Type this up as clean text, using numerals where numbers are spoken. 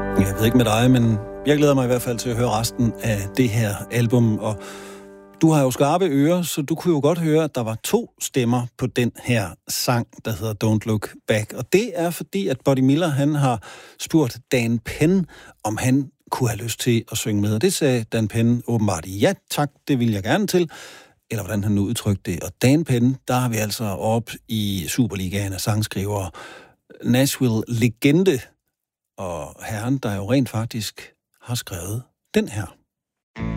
Jeg ved ikke med dig, men jeg glæder mig i hvert fald til at høre resten af det her album, og du har jo skarpe ører, så du kunne jo godt høre, at der var 2 stemmer på den her sang, der hedder Don't Look Back. Og det er fordi, at Buddy Miller, han har spurgt Dan Penn, om han kunne have lyst til at synge med. Og det sagde Dan Penn åbenbart ja tak, det vil jeg gerne til. Eller hvordan han nu udtrykte det. Og Dan Penn, der har vi altså op i Superligaen af sangskrivere. Nashville-legende. Og herren, der jo rent faktisk har skrevet den her.